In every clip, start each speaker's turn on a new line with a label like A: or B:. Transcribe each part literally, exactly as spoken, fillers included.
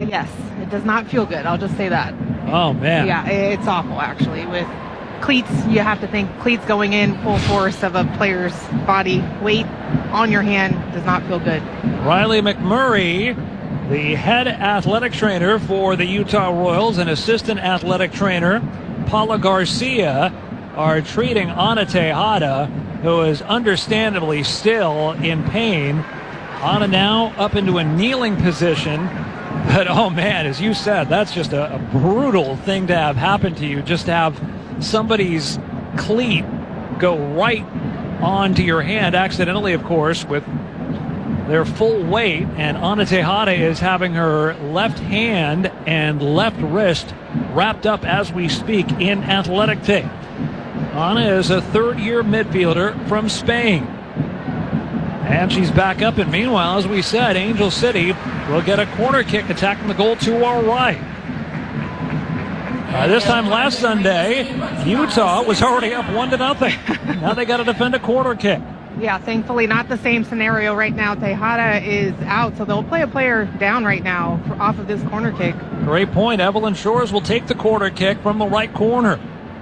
A: Yes, it does not feel good. I'll just say that.
B: Oh, man.
A: Yeah, it's awful, actually. With cleats, you have to think cleats going in full force of a player's body weight on your hand does not feel good.
B: Riley McMurray, the head athletic trainer for the Utah Royals, and assistant athletic trainer Paula Garcia are treating Ana Tejada, who is understandably still in pain. Ana now up into a kneeling position. But, oh, man, as you said, that's just a, a brutal thing to have happen to you, just to have somebody's cleat go right onto your hand, accidentally, of course, with their full weight. And Ana Tejada is having her left hand and left wrist wrapped up as we speak in athletic tape. Ana is a third-year midfielder from Spain. And she's back up, and meanwhile, as we said, Angel City will get a corner kick attacking the goal to our right. Uh, this time last Sunday, Utah was already up one to nothing. Now they got to defend a corner kick.
A: Yeah, thankfully not the same scenario right now. Tejada is out, so they'll play a player down right now for, off of this corner kick.
B: Great point. Evelyn Shores will take the corner kick from the right corner.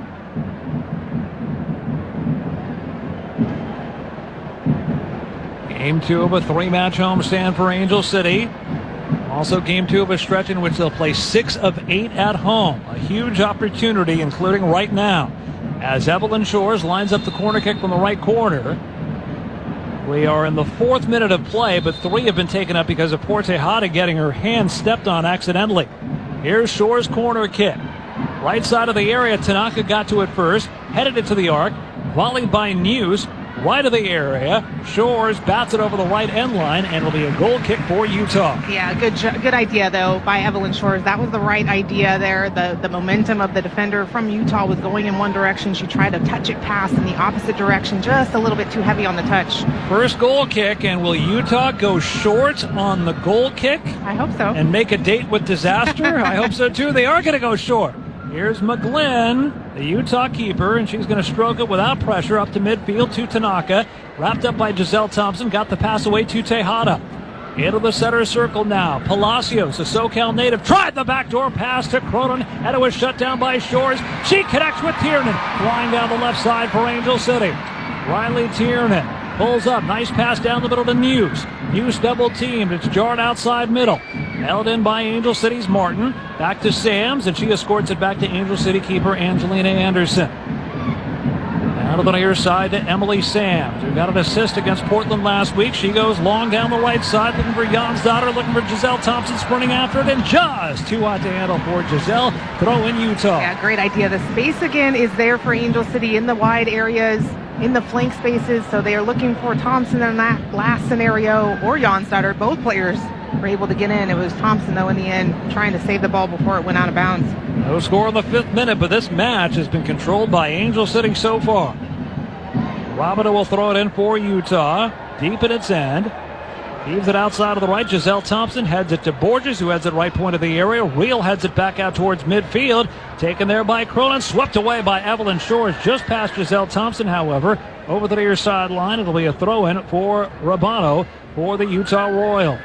B: Game two of a three-match homestand for Angel City. Also game two of a stretch in which they'll play six of eight at home. A huge opportunity, including right now, as Evelyn Shores lines up the corner kick from the right corner. We are in the fourth minute of play, but three have been taken up because of poor Tejada getting her hand stepped on accidentally. Here's Shores' corner kick. Right side of the area, Tanaka got to it first, headed it to the arc, volleyed by News. Right of the area, Shores bats it over the right end line, and it'll be a goal kick for Utah.
A: Yeah, good good idea, though, by Evelyn Shores. That was the right idea there. The, the momentum of the defender from Utah was going in one direction. She tried to touch it pass in the opposite direction, just a little bit too heavy on the touch.
B: First goal kick, and will Utah go short on the goal kick?
A: I hope so.
B: And make a date with disaster? I hope so, too. They are going to go short. Here's McGlynn, the Utah keeper, and she's going to stroke it without pressure up to midfield to Tanaka. Wrapped up by Giselle Thompson, got the pass away to Tejada. Into the center circle now. Palacios, a SoCal native, tried the backdoor pass to Cronin, and it was shut down by Shores. She connects with Tiernan, flying down the left side for Angel City. Riley Tiernan pulls up, nice pass down the middle to News. News double teamed, it's jarred outside middle. Held in by Angel City's Martin. Back to Sams, and she escorts it back to Angel City keeper Angelina Anderson. Out of the near side to Emily Sams, who got an assist against Portland last week. She goes long down the right side, looking for Jonsdottir, looking for Giselle Thompson, sprinting after it, and just too hot to handle for Giselle. Throw in Utah.
A: Yeah, great idea. The space again is there for Angel City in the wide areas, in the flank spaces, so they are looking for Thompson in that last scenario, or Jonsdottir. Both players were able to get in. It was Thompson, though, in the end, trying to save the ball before it went out of bounds.
B: No score in the fifth minute, but this match has been controlled by Angel City so far. Robida will throw it in for Utah, deep at its end. Heaves it outside of the right. Giselle Thompson heads it to Borges, who heads it right point of the area. Real heads it back out towards midfield. Taken there by Cronin, swept away by Evelyn Shores, just past Giselle Thompson, however. Over the near sideline, it'll be a throw-in for Rabano for the Utah Royals.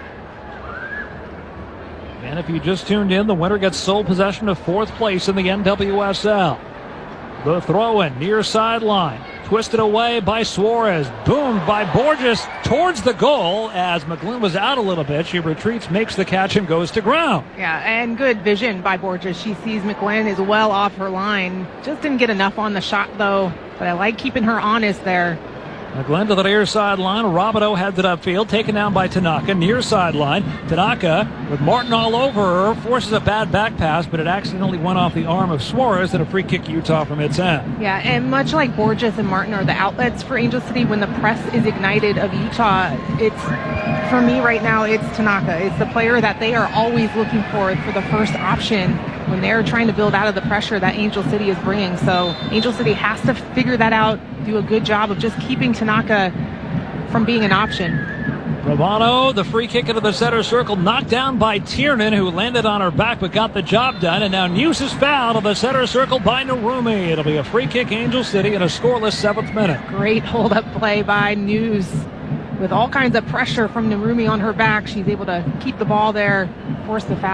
B: And if you just tuned in, the winner gets sole possession of fourth place in the N W S L. The throw-in, near sideline. Twisted away by Suarez. Boomed by Borges towards the goal as McGlynn was out a little bit. She retreats, makes the catch, and goes to ground.
A: Yeah, and good vision by Borges. She sees McGlynn is well off her line. Just didn't get enough on the shot, though. But I like keeping her honest there.
B: McGlynn to the near sideline. Robideau heads it upfield, taken down by Tanaka. Near sideline. Tanaka, with Martin all over her, forces a bad back pass, but it accidentally went off the arm of Suarez and a free kick Utah from its end.
A: Yeah, and much like Borges and Martin are the outlets for Angel City, when the press is ignited of Utah, it's, for me right now, it's Tanaka. It's the player that they are always looking for for the first option when they're trying to build out of the pressure that Angel City is bringing. So Angel City has to figure that out, do a good job of just keeping Tanaka from being an option.
B: Romano, the free kick into the center circle, knocked down by Tiernan, who landed on her back but got the job done. And now News is fouled on the center circle by Narumi. It'll be a free kick, Angel City, in a scoreless seventh minute.
A: Great hold-up play by News. With all kinds of pressure from Narumi on her back, she's able to keep the ball there, force the foul.